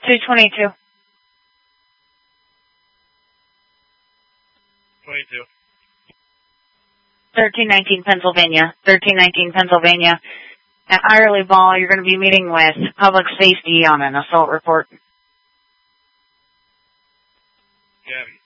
222. 22. 1319 Pennsylvania. 1319 Pennsylvania. At Irely Ball, you're going to be meeting with public safety on an assault report. Yeah.